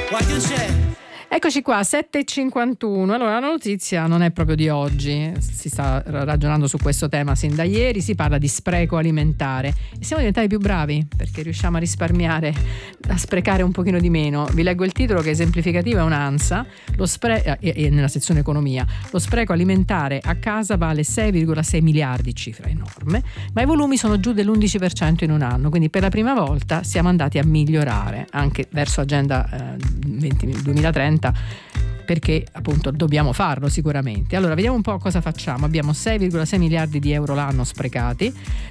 Eccoci qua, 7:51. Allora, la notizia non è proprio di oggi, si sta ragionando su questo tema sin da ieri, si parla di spreco alimentare e siamo diventati più bravi perché riusciamo a risparmiare, a sprecare un pochino di meno. Vi leggo il titolo che è esemplificativo, è un'ANSA, nella sezione economia. Lo spreco alimentare a casa vale 6,6 miliardi, cifra enorme, ma i volumi sono giù dell'11% in un anno, quindi per la prima volta siamo andati a migliorare anche verso Agenda 2030, perché appunto dobbiamo farlo sicuramente. Allora vediamo un po' cosa facciamo. Abbiamo 6,6 miliardi di euro l'anno sprecati,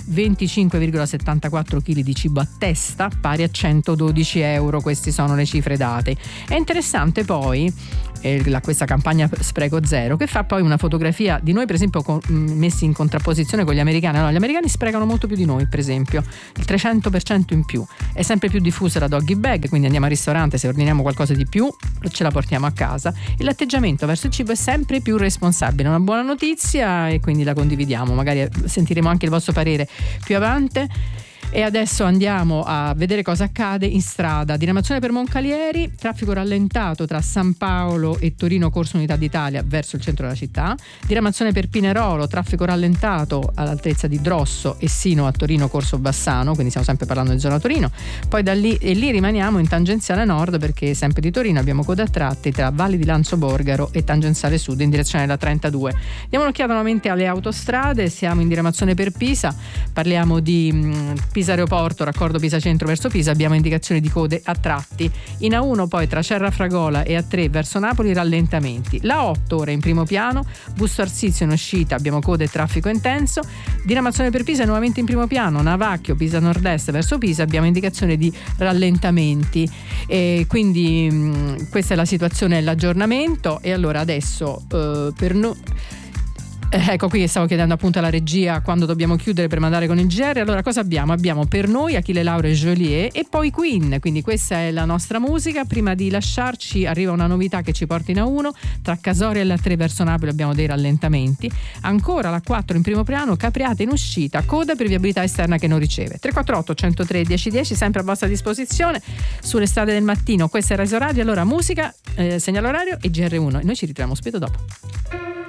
25,74 kg di cibo a testa pari a 112 euro, queste sono le cifre date. È interessante poi questa campagna Spreco Zero, che fa poi una fotografia di noi, per esempio messi in contrapposizione con gli americani. Allora, gli americani sprecano molto più di noi, per esempio il 300% in più. È sempre più diffusa la doggy bag, quindi andiamo al ristorante, se ordiniamo qualcosa di più ce la portiamo a casa. E l'atteggiamento verso il cibo è sempre più responsabile, una buona notizia, e quindi la condividiamo. Magari sentiremo anche il vostro parere più avanti. E adesso andiamo a vedere cosa accade in strada. Diramazione per Moncalieri, traffico rallentato tra San Paolo e Torino Corso Unità d'Italia verso il centro della città. Diramazione per Pinerolo, traffico rallentato all'altezza di Drosso e sino a Torino Corso Bassano, quindi stiamo sempre parlando di zona Torino. Poi da lì rimaniamo in tangenziale nord, perché sempre di Torino abbiamo code a tratti tra Valli di Lanzo Borgaro e tangenziale sud in direzione della 32. Diamo un'occhiata nuovamente alle autostrade. Siamo in diramazione per Pisa, parliamo di Pisa Aeroporto, raccordo Pisa Centro verso Pisa, abbiamo indicazioni di code a tratti. In A1 poi tra Cerra Fragola e A3 verso Napoli rallentamenti. La 8 ora in primo piano, Busto Arsizio in uscita abbiamo code e traffico intenso. Diramazione per Pisa nuovamente in primo piano, Navacchio Pisa Nord-Est verso Pisa abbiamo indicazione di rallentamenti. E quindi questa è la situazione e l'aggiornamento. E allora adesso per noi ecco qui che stavo chiedendo appunto alla regia quando dobbiamo chiudere per mandare con il GR. Allora cosa abbiamo? Abbiamo per noi Achille Lauro e Joliet e poi Queen, quindi questa è la nostra musica. Prima di lasciarci arriva una novità che ci porta in A1, tra Casoria e la 3 verso Napoli abbiamo dei rallentamenti, ancora la 4 in primo piano, Capriate in uscita, coda per viabilità esterna che non riceve. 348 103 1010 sempre a vostra disposizione sulle strade del mattino. Questa è Reso Radio, allora musica, segnale orario e GR1 e noi ci ritroviamo subito dopo.